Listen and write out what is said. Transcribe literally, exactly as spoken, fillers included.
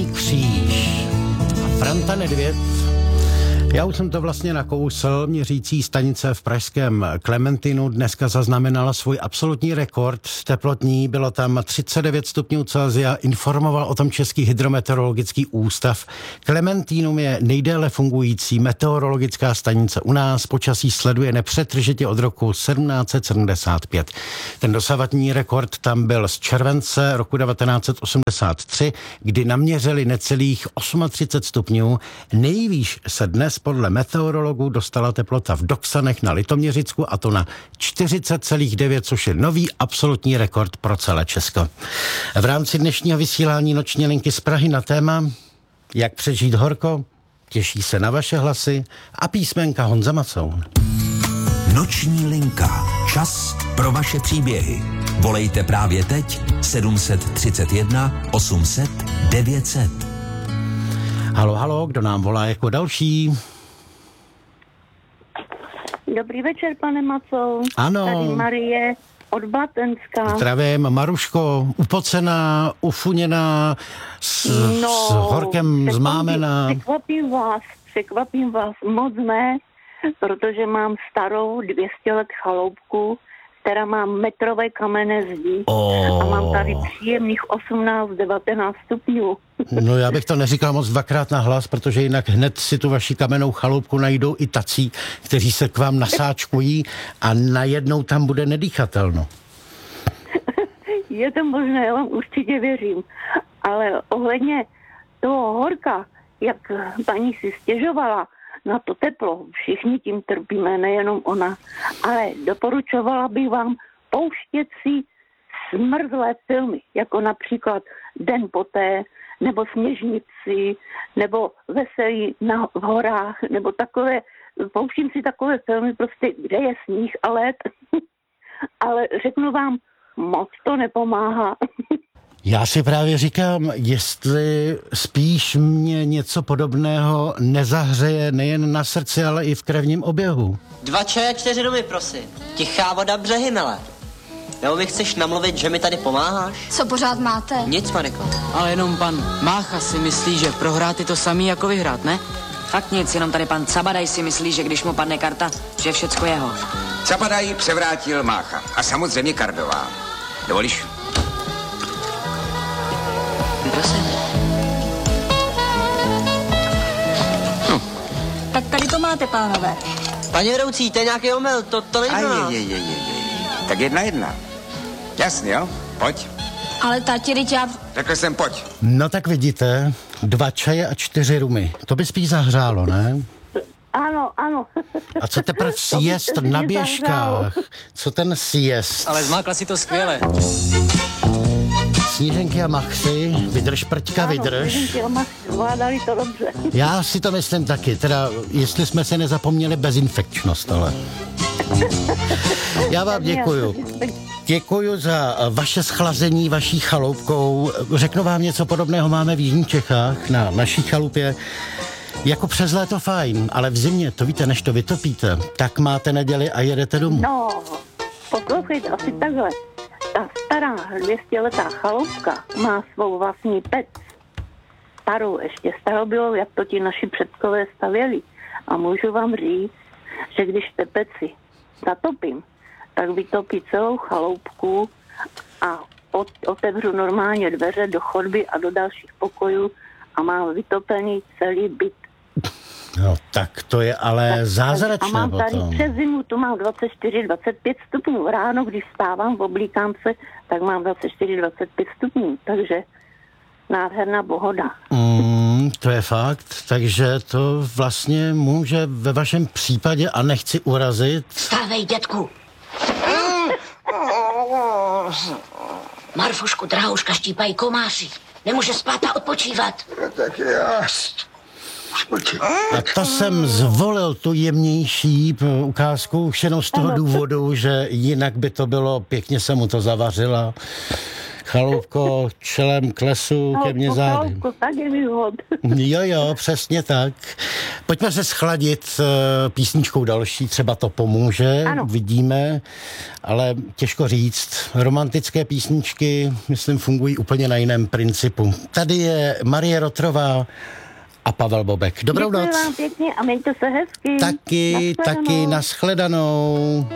Červený kříž a Franta Nedvěd. Já už jsem to vlastně nakousl. Měřící stanice v pražském Klementinu dneska zaznamenala svůj absolutní rekord teplotní. Bylo tam třicet devět stupňů Celsia, informoval o tom Český hydrometeorologický ústav. Klementinum je nejdéle fungující meteorologická stanice u nás. Počasí sleduje nepřetržitě od roku sedmnáct set sedmdesát pět. Ten dosavadní rekord tam byl z července roku devatenáct set osmdesát tři, kdy naměřili necelých třicet osm stupňů. Nejvýš se dnes podle meteorologů dostala teplota v Doksanech na Litoměřicku, a to na čtyřicet celá devět, což je nový absolutní rekord pro celé Česko. V rámci dnešního vysílání Noční linky z Prahy na téma Jak přežít horko, těší se na vaše hlasy a písmenka Honza Macoun. Noční linka. Čas pro vaše příběhy. Volejte právě teď sedm set třicet jedna osm set devět set. Halo, halo, kdo nám volá jako další? Dobrý večer, pane Macoun. Ano. Tady Marie od Blatenska. Zdravím, Maruško, upocená, ufuněná, s, no, s horkem zmámená. Překvapím vás, překvapím vás moc ne, protože mám starou dvě stě let chaloupku, která má metrové kamenné zdi oh. a mám tady příjemných osmnáct devatenáct stupňů. No já bych to neříkal moc dvakrát na hlas, protože jinak hned si tu vaši kamennou chaloupku najdou i tací, kteří se k vám nasáčkují a najednou tam bude nedýchatelno. Je to možné, já vám určitě věřím. Ale ohledně toho horka, jak paní si stěžovala na to teplo, všichni tím trpíme, nejenom ona, ale doporučovala bych vám pouštět si smrzlé filmy, jako například Den poté, nebo Sněžnici, nebo Veselí na v horách, nebo takové, pouštím si takové filmy, prostě, kde je sníh a led, ale řeknu vám, moc to nepomáhá. Já si právě říkám, jestli spíš mě něco podobného nezahřeje nejen na srdci, ale i v krevním oběhu. Dva čaje, čtyři rumy, prosím. Tichá voda, břehy, mele. Nebo mi chceš namluvit, že mi tady pomáháš? Co pořád máte? Nic, Mariko. Ale jenom pan Mácha si myslí, že prohrát je to samý jako vyhrát, ne? Fakt nic, jenom tady pan Cabadaj si myslí, že když mu padne karta, že je všecko jeho. Cabadaj převrátil Mácha a samozřejmě Kardová. Dovolíš? Prosím. Hm. Tak tady to máte, pánové. Paní vedoucí, to je nějaký omyl, to, to není pro nás. Je, je, je, je. Tak jedna jedna. Jasně, jo? Pojď. Ale tati, teď já... Řekl jsem pojď. No tak vidíte, dva čaje a čtyři rumy. To by spíš zahřálo, ne? Ano, ano. A co teprve siest na běžkách? Co ten siest? Ale zmákla si to skvěle. Sníženky a Machři, vydrž prťka, Ano, vydrž. Sníženky a Machři, zvládali to dobře. Já si to myslím taky, teda jestli jsme se nezapomněli bezinfekčnost, ale... Já vám děkuju. Děkuju za vaše schlazení vaší chaloupkou. Řeknu vám něco podobného máme v Jižních Čechách na naší chalupě. Jako přes léto fajn, ale v zimě, to víte, než to vytopíte, tak máte neděli a jedete domů. No, poslouchejte, asi takhle. Ta stará dvěstěletá chaloupka má svou vlastní pec. Starou, ještě starobylou, jak to ti naši předkové stavěli. A můžu vám říct, že když te peci zatopím, tak vytopí celou chaloupku a otevřu normálně dveře do chodby a do dalších pokojů a mám vytopený celý byt. No tak to je ale tak, zázračné. A mám tady potom. Přes zimu, tu mám dvacet čtyři dvacet pět stupňů. Ráno, když vstávám, oblíkám se, tak mám dvacet čtyři dvacet pět stupňů. Takže nádherná pohoda. Mm, to je fakt, takže to vlastně může ve vašem případě, a nechci urazit... Vstávej, dětku! Marfušku, drahouška, štípají komáři. Nemůže spát a odpočívat. Tak já... A to jsem zvolil tu jemnější ukázku už jenom z toho důvodu, že jinak by to bylo, pěkně se mu to zavařila. Chaloupko, čelem k lesu, No, ke mně po zády. chaloupko, tak je výhod. Jo, jo, přesně tak. Pojďme se schladit uh, písničkou další, třeba to pomůže, Ano. vidíme, ale těžko říct. Romantické písničky, myslím, fungují úplně na jiném principu. Tady je Marie Rotrová a Pavel Bobek. Dobrou Děkuji noc. vám pěkně a mějte se hezky. Taky, Nashledanou. taky, nashledanou.